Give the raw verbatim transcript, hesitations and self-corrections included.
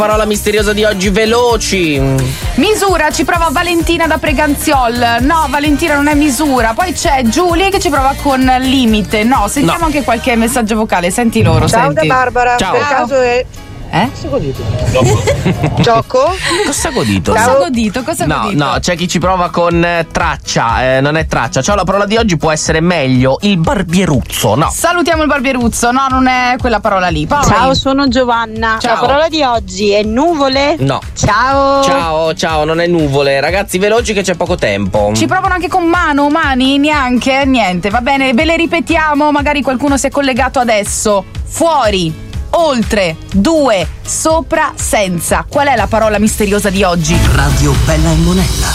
parola misteriosa di oggi, veloci. Misura, ci prova Valentina da Preganziol. No, Valentina non è misura. Poi c'è Giulia che ci prova con limite. No, sentiamo no. anche qualche messaggio vocale. Senti loro, Ciao senti. da Barbara. Ciao. Per caso è Eh? Cosa godito? Gioco? Cosa godito? Cosa godito? Cosa no, godito? no, c'è chi ci prova con eh, traccia, eh, non è traccia. Ciao, la parola di oggi può essere meglio, il barbieruzzo, no. Salutiamo il barbieruzzo, no, non è quella parola lì. Poi. Ciao, sono Giovanna. Ciao. La parola di oggi è nuvole? No. Ciao. Ciao, ciao, non è nuvole. Ragazzi, veloci che c'è poco tempo. Ci provano anche con mano, mani, neanche, niente, va bene, ve le ripetiamo, magari qualcuno si è collegato adesso. Fuori, oltre, due, sopra, senza. Qual è la parola misteriosa di oggi? Radio Bella e Monella.